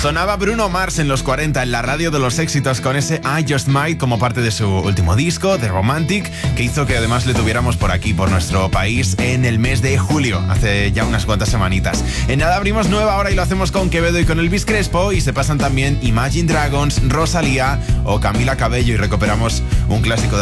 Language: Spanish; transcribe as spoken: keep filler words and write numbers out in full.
Sonaba Bruno Mars en los cuarenta en la radio de los éxitos con ese I Just Might como parte de su último disco, The Romantic, que hizo que además le tuviéramos por aquí, por nuestro país, en el mes de julio, hace ya unas cuantas semanitas. En nada abrimos nueva hora y lo hacemos con Quevedo y con Elvis Crespo, y se pasan también Imagine Dragons, Rosalía o Camila Cabello, y recuperamos un clásico de